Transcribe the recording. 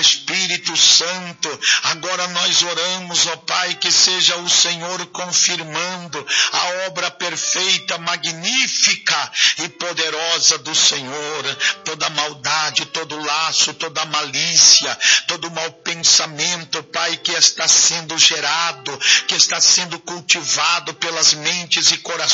Espírito Santo, agora nós oramos, ó Pai, que seja o Senhor confirmando a obra perfeita, magnífica e poderosa do Senhor. Toda maldade, todo laço, toda malícia, todo mau pensamento, Pai, que está sendo gerado, que está sendo cultivado pelas mentes e corações